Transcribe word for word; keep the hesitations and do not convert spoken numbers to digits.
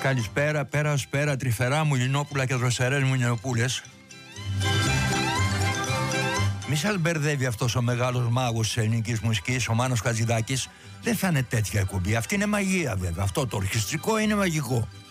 Καλησπέρα, πέρα σπέρα, τρυφερά μου λινόπουλα και δροσερές μου λινοπούλες. Μη σας μπερδεύει αυτός ο μεγάλος μάγος της ελληνικής μουσικής, ο Μάνος Χατζηδάκης. Δεν θα είναι τέτοια εκπομπή. Αυτή είναι μαγεία βέβαια. Αυτό το ορχιστρικό είναι μαγικό.